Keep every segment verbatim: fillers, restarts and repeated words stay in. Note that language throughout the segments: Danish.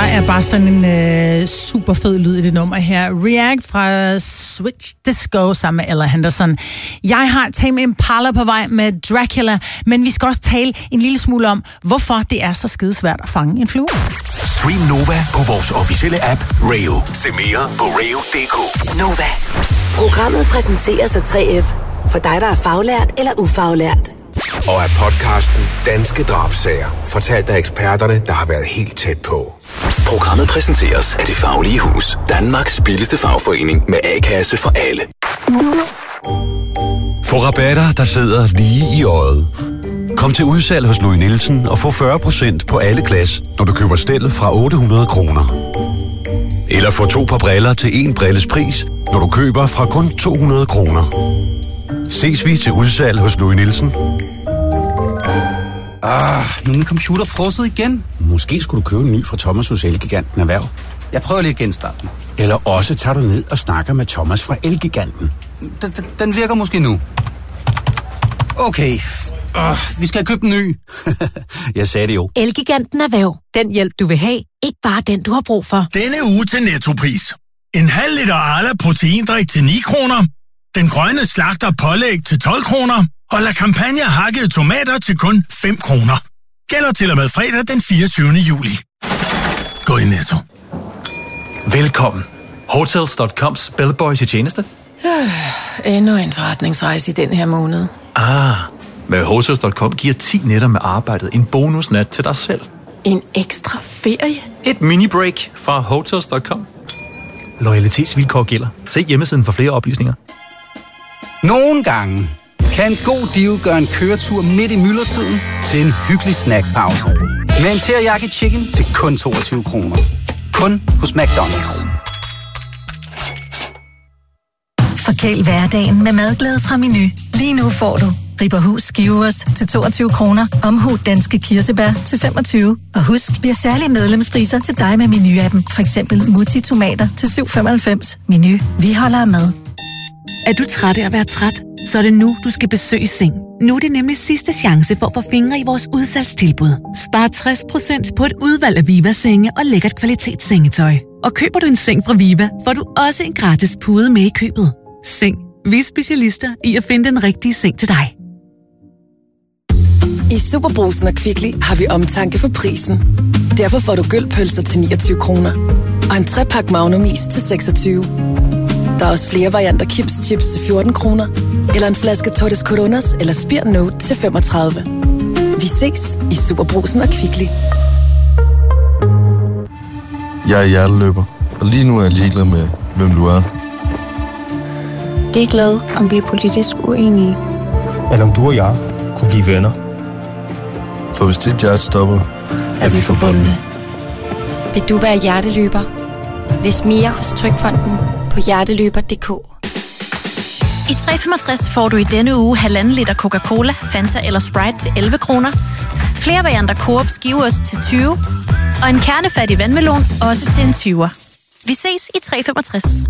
er bare sådan en øh, super fed lyd i det nummer her. React fra Switch Disco sammen med Ella Henderson. Jeg har Tame Impala på vej med Dracula, men vi skal også tale en lille smule om, hvorfor det er så skidesvært at fange en flue. Stream Nova på vores officielle app Rayo. Se mere på rayo punktum d k. Nova. Programmet præsenteres af tre F for dig, der er faglært eller ufaglært. Og af podcasten Danske Drabssager, fortalt af eksperterne, der har været helt tæt på. Programmet præsenteres af Det Faglige Hus, Danmarks billigste fagforening med A-kasse for alle. Få rabatter, der sidder lige i øjet. Kom til udsalg hos Louis Nielsen og få fyrre procent på alle glas, når du køber stel fra otte hundrede kroner. Eller få to par briller til en brilles pris, når du køber fra kun to hundrede kroner. Ses vi til udsalg hos Louis Nielsen. Ah, nu er min computer frosset igen. Måske skulle du købe en ny fra Thomas hos Elgiganten Erhverv. Jeg prøver lige at genstarte den. Eller også tager du ned og snakker med Thomas fra Elgiganten. Den, den virker måske nu. Okay. Uh, vi skal købe en ny. Jeg sagde det jo. Elgiganten Erhverv. Den hjælp, du vil have. Ikke bare den, du har brug for. Denne uge til Nettopris. En halv liter Arla proteindrik til ni kroner. Den grønne slagter pålæg til tolv kroner. Og La Campagna hakkede tomater til kun fem kroner. Gælder til og med fredag den fireogtyvende juli. Gå i Netto. Velkommen. Hotels punktum coms bellboy til tjeneste. Øh, endnu en forretningsrejse i den her måned. Ah, med Hotels punktum com giver ti nætter med arbejdet en bonusnat til dig selv. En ekstra ferie? Et mini-break fra Hotels punktum com. Loyalitetsvilkår gælder. Se hjemmesiden for flere oplysninger. Nogle gange kan en god deal gøre en køretur midt i myldretiden til en hyggelig snackpause. Med en teriyaki chicken til kun toogtyve kroner. Kun hos McDonald's. Forkæl hverdagen med madglæde fra Meny. Lige nu får du Ribberhus skiveost til toogtyve kroner, Omhu danske kirsebær til femogtyve. Og husk, vi har særlige medlemspriser til dig med Meny-appen. For eksempel Mutti tomater til syv femoghalvfems. Meny, vi holder med. Er du træt af at være træt? Så er det nu, du skal besøge Seng. Nu er det nemlig sidste chance for at få fingre i vores udsalgstilbud. Spar tres procent på et udvalg af Viva-senge og lækkert kvalitetssengetøj. Og køber du en seng fra Viva, får du også en gratis pude med i købet. Seng. Vi er specialister i at finde den rigtige seng til dig. I Superbrugsen og Kvickly har vi omtanke for prisen. Derfor får du gølpølser til niogtyve kroner. Og en trepak Magnum-is til seksogtyve. Der er også flere varianter Kims Chips til fjorten kroner. Eller en flaske Tortes Coronas eller Spir Note til femogtredive. Vi ses i Superbrugsen og Kvickly. Jeg er hjerteløber, og lige nu er jeg ligeglad med, hvem du er. Det er glad, om vi er politisk uenige. Eller om du og jeg kunne blive venner. For hvis dit hjerte stopper, er vi forbundne. Vil du være hjerteløber? Læs mere hos Trygfonden på hjerteløber punktum d k. I tre femogtres får du i denne uge halvanden liter Coca-Cola, Fanta eller Sprite til elleve kroner. Flere varianter Coop skiveost til tyve. Og en kernefattig vandmelon også til en tyver. Vi ses i tre femogtres.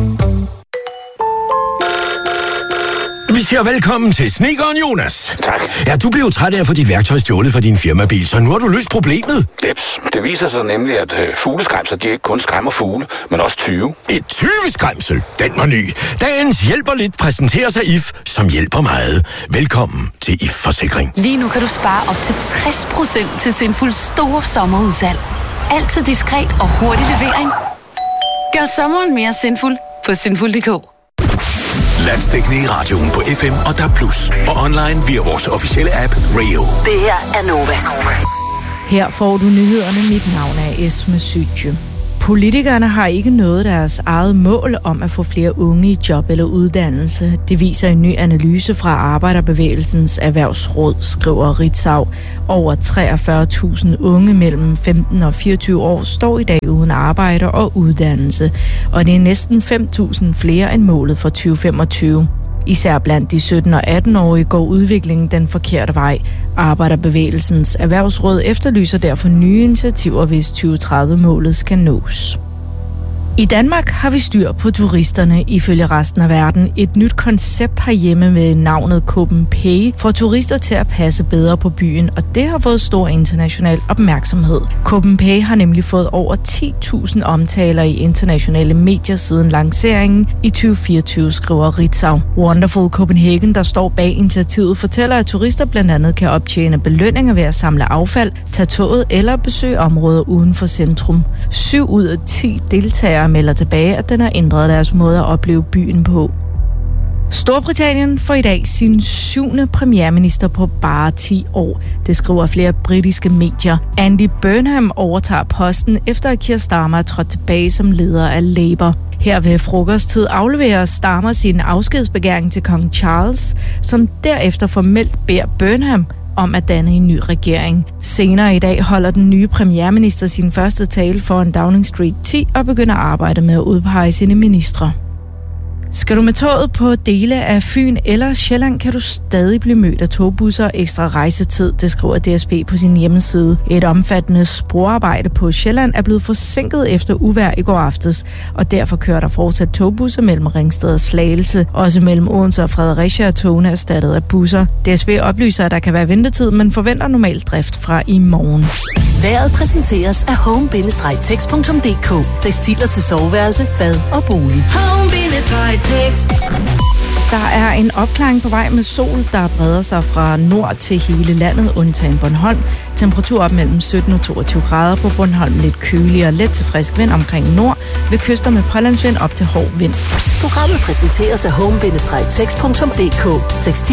Vi siger velkommen til Snedkeren Jonas. Tak. Ja, du blev træt af at få dit værktøj stjålet fra din firmabil, så nu har du løst problemet. Jeps, det viser sig nemlig, at øh, fugleskræmser, de ikke kun skræmmer fugle, men også tyve. Et tyveskræmsel? Den var ny. Dagens hjælper lidt præsenterer sig I F, som hjælper meget. Velkommen til I F-forsikring. Lige nu kan du spare op til tres procent til Sinful store sommerudsalg. Altid diskret og hurtig levering. Gør sommeren mere sinful på sinful punktum d k. Landsdækkende i radioen på F M og D A B plus, og online via vores officielle app Rayo. Det her er Nova. Her får du nyhederne. Mit navn er Esme Sydje. Politikerne har ikke nået deres eget mål om at få flere unge i job eller uddannelse. Det viser en ny analyse fra Arbejderbevægelsens Erhvervsråd, skriver Ritzau. Over treogfyrre tusind unge mellem femten og fireogtyve år står i dag uden arbejde og uddannelse, og det er næsten fem tusind flere end målet for tyve femogtyve. Især blandt de sytten og atten-årige går udviklingen den forkerte vej. Arbejderbevægelsens Erhvervsråd efterlyser derfor nye initiativer, hvis tyve tredive-målet skal nås. I Danmark har vi styr på turisterne ifølge resten af verden. Et nyt koncept herhjemme med navnet CopenPay får turister til at passe bedre på byen, og det har fået stor international opmærksomhed. CopenPay har nemlig fået over ti tusind omtaler i internationale medier siden lanceringen i tyve fireogtyve, skriver Ritzau. Wonderful Copenhagen, der står bag initiativet, fortæller, at turister blandt andet kan optjene belønninger ved at samle affald, tage toget eller besøge områder uden for centrum. Syv ud af ti deltagere melder tilbage, at den har ændret deres måde at opleve byen på. Storbritannien får i dag sin syvende premierminister på bare ti år. Det skriver flere britiske medier. Andy Burnham overtager posten, efter at Keir Starmer er trådt tilbage som leder af Labour. Her ved frokosttid afleverer Starmer sin afskedsbegæring til kong Charles, som derefter formelt beder Burnham om at danne en ny regering. Senere i dag holder den nye premierminister sin første tale foran Downing Street ti og begynder at arbejde med at udpege sine ministre. Skal du med toget på dele af Fyn eller Sjælland, kan du stadig blive mødt af togbusser og ekstra rejsetid, det skriver D S B på sin hjemmeside. Et omfattende sporarbejde på Sjælland er blevet forsinket efter uvejr i går aftes, og derfor kører der fortsat togbusser mellem Ringsted og Slagelse. Også mellem Odense og Fredericia er togene erstattet af busser. D S B oplyser, at der kan være ventetid, men forventer normal drift fra i morgen. Vejret præsenteres af home bindestreg tex punktum d k. Tekstiler til soveværelse, bad og bolig. Home bindestreg tex. Der er en opklaring på vej med sol, der breder sig fra nord til hele landet, undtagen Bornholm. Temperatur op mellem sytten og toogtyve grader på Bornholm, lidt køligere, let til frisk vind omkring nord, ved kyster med pålandsvind op til hård vind. Programmet præsenteres af home bindestreg tex punktum d k. Tekstil